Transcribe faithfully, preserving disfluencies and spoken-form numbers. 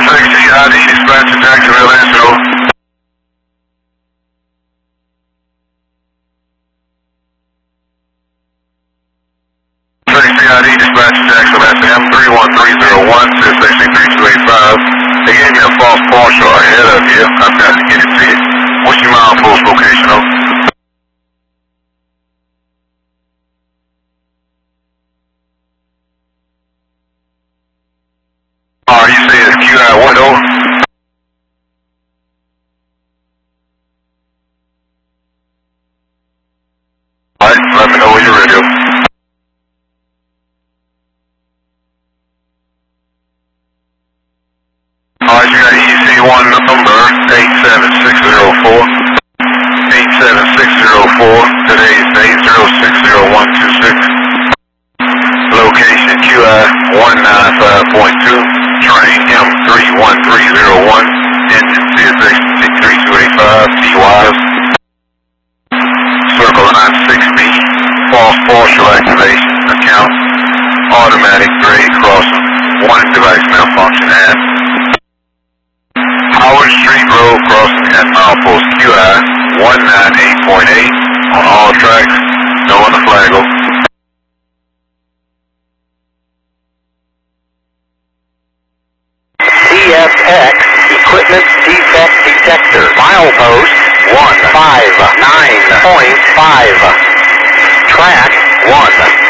sixty, I D, dispatch to Jacksonville, Ansel. sixty, I D, dispatch to Jacksonville, S M, three one three zero one, six sixty, three two eight five. They gave me a false partial ahead of you. I've got to get it to you. What's your milepost location, though? Oh, you say it's Q I what, over? Alright, let me know when you're ready. Alright, you got E C one number eight seven six zero four. eight seven six zero four. Today's date zero six zero one two six. Location Q I one nine five point two. Train M three one three zero one. Engine C S X three two eight five. D-Wise. Circle line six B. False partial activation. Account. Automatic grade crossing. One device malfunction at Howard Street Road crossing at milepost Q I one ninety-eight point eight on all tracks. No on the flaggle. C F X Equipment Defect Detector. Milepost one five nine point five. Track one.